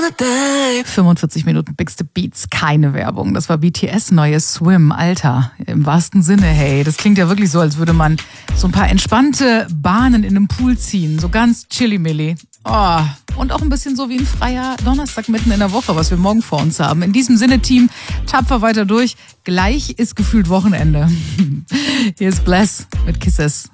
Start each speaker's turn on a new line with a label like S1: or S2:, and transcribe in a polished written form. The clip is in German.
S1: 45 Minuten Bigste Beats, keine Werbung. Das war BTS neues Swim, Alter, im wahrsten Sinne, hey. Das klingt ja wirklich so, als würde man so ein paar entspannte Bahnen in einem Pool ziehen, so ganz chilly-milly. Oh, und auch ein bisschen so wie ein freier Donnerstag mitten in der Woche, was wir morgen vor uns haben. In diesem Sinne, Team, tapfer weiter durch. Gleich ist gefühlt Wochenende. Hier ist Bless mit Kisses.